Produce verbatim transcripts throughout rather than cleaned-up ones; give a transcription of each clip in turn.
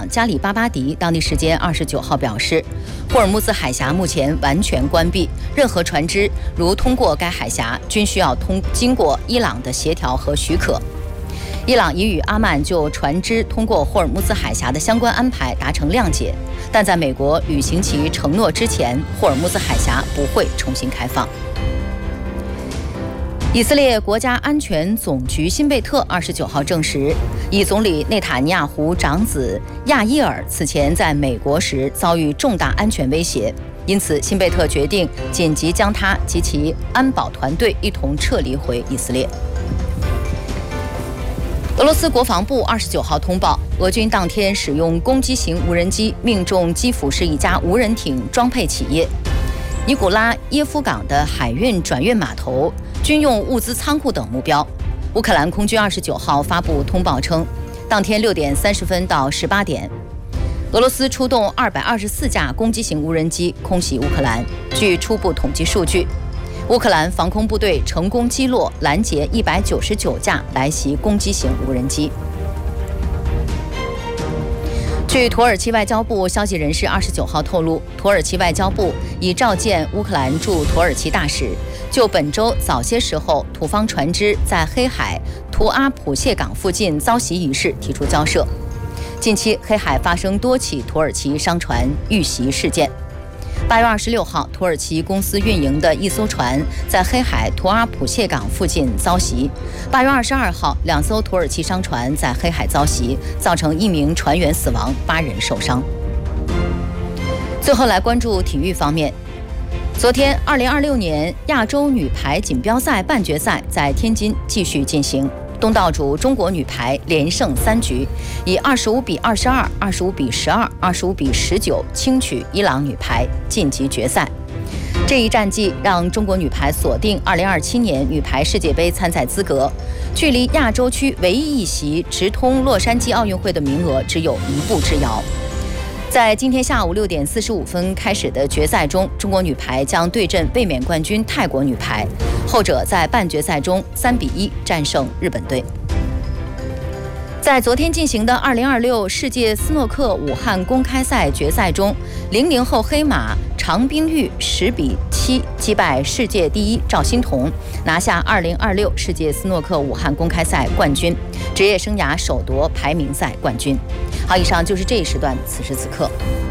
加里巴巴迪当地时间二十九号表示，霍尔木兹海峡目前完全关闭，任何船只如通过该海峡均需要通经过伊朗的协调和许可。伊朗已与阿曼就船只通过霍尔木兹海峡的相关安排达成谅解，但在美国履行其承诺之前，霍尔木兹海峡不会重新开放。以色列国家安全总局辛贝特二十九号证实，以总理内塔尼亚胡长子亚伊尔此前在美国时遭遇重大安全威胁，因此辛贝特决定紧急将他及其安保团队一同撤离回以色列。俄罗斯国防部二十九号通报，俄军当天使用攻击型无人机命中基辅市一家无人艇装配企业尼古拉耶夫港的海运转运码头、军用物资仓库等目标。乌克兰空军二十九号发布通报称，当天六点三十分到十八点，俄罗斯出动二百二十四架攻击型无人机空袭乌克兰。据初步统计数据，乌克兰防空部队成功击落、拦截一百九十九架来袭攻击型无人机。据土耳其外交部消息人士二十九号透露，土耳其外交部已召见乌克兰驻土耳其大使，就本周早些时候土方船只在黑海图阿普谢港附近遭袭一事提出交涉。近期黑海发生多起土耳其商船遇袭事件。八月二十六号，土耳其公司运营的一艘船在黑海图阿普谢港附近遭袭。八月二十二号，两艘土耳其商船在黑海遭袭，造成一名船员死亡，八人受伤。最后来关注体育方面。昨天，二零二六年亚洲女排锦标赛半决赛在天津继续进行。东道主中国女排连胜三局，以二十五比二十二、二十五比十二、二十五比十九轻取伊朗女排晋级决赛。这一战绩让中国女排锁定二零二七年女排世界杯参赛资格，距离亚洲区唯一一席直通洛杉矶奥运会的名额只有一步之遥。在今天下午六点四十五分开始的决赛中，中国女排将对阵卫冕冠军泰国女排，后者在半决赛中三比一战胜日本队。在昨天进行的二零二六世界斯诺克武汉公开赛决赛中，零零后黑马常冰玉十比七击败世界第一赵欣彤，拿下二零二六世界斯诺克武汉公开赛冠军，职业生涯首夺排名赛冠军。好，以上就是这一时段此时此刻。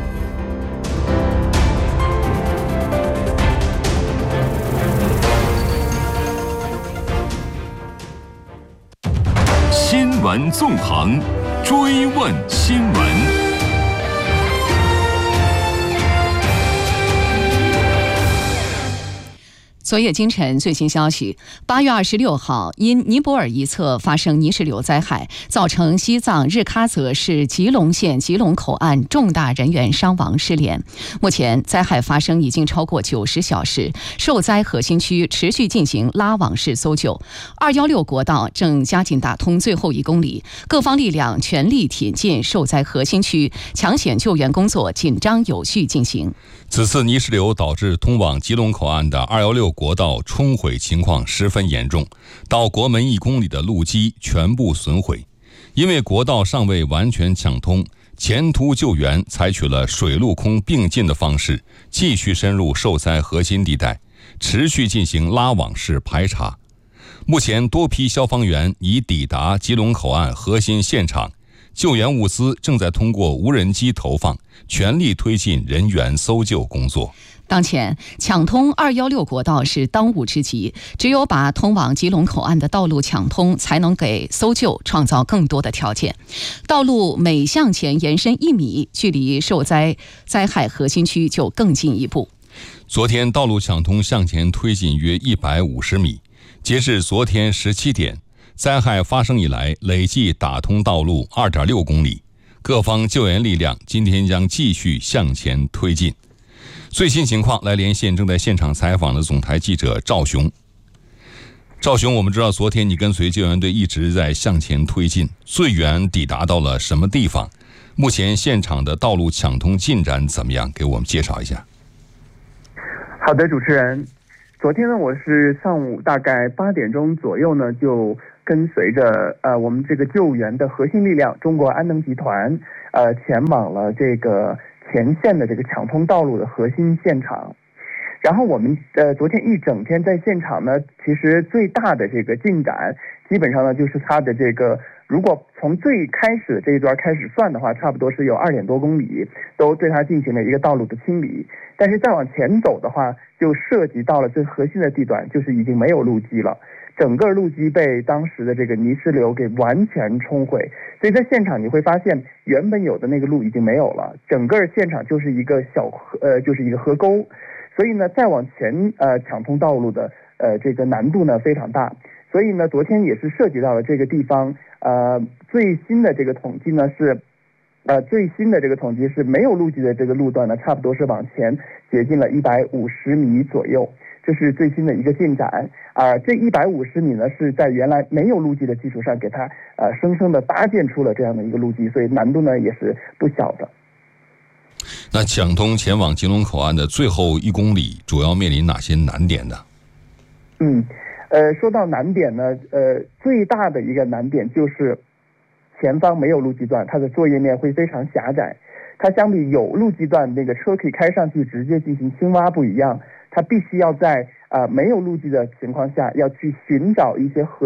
新闻纵横，追问新闻。 昨夜今晨最新消息，八月二十六号，因尼泊尔一侧发生泥石流灾害，造成西藏日喀则市吉隆县吉隆口岸重大人员伤亡失联。目前灾害发生已经超过九十小时，受灾核心区持续进行拉网式搜救。二一六国道正加紧打通最后一公里，各方力量全力挺进受灾核心区，抢险救援工作紧张有序进行。 此次泥石流导致通往吉隆口岸的二一六国道冲毁情况十分严重，到国门一公里的路基全部损毁。因为国道尚未完全抢通，前途救援采取了水陆空并进的方式，继续深入受灾核心地带，持续进行拉网式排查。目前多批消防员已抵达吉隆口岸核心现场，救援物资正在通过无人机投放，全力推进人员搜救工作。 当前抢通二一六国道是当务之急，只有把通往吉隆口岸的道路抢通，才能给搜救创造更多的条件。道路每向前延伸一米，距离受灾灾害核心区就更进一步。 昨天道路抢通向前推进约一百五十米，截至昨天十七点，灾害发生以来累计打通道路 二点六公里，各方救援力量今天将继续向前推进。最新情况来连线正在现场采访的总台记者赵雄。赵雄，我们知道昨天你跟随救援队一直在向前推进，最远抵达到了什么地方？目前现场的道路抢通进展怎么样？给我们介绍一下。 好的，主持人，昨天呢，我是上午大概八点钟左右呢就跟随着呃我们这个救援的核心力量中国安能集团，呃前往了这个前线的这个抢通道路的核心现场。然后我们呃昨天一整天在现场呢，其实最大的这个进展，基本上呢就是它的这个，如果从最开始的这一段开始算的话，差不多是有二点多公里，都对它进行了一个道路的清理。但是再往前走的话，就涉及到了最核心的地段，就是已经没有路基了。整个路基被当时的这个泥石流给完全冲毁，所以在现场你会发现，原本有的那个路已经没有了，整个现场就是一个小河，呃，就是一个河沟。所以呢，再往前呃抢通道路的呃这个难度呢非常大。所以呢，昨天也是涉及到了这个地方，呃，最新的这个统计呢是，呃，最新的这个统计是没有路基的这个路段呢，差不多是往前接近了一百五十米左右。这是最新的一个进展啊、呃，这一百五十米呢是在原来没有路基的基础上，给它呃生生的搭建出了这样的一个路基，所以难度呢也是不小的。 那抢通前往吉隆口岸的最后一公里，主要面临哪些难点呢？ 嗯，呃，说到难点呢，呃，最大的一个难点就是前方没有路基段，它的作业面会非常狭窄。它相比有路基段那个车可以开上去直接进行清挖不一样，它必须要在呃没有路基的情况下，要去寻找一些合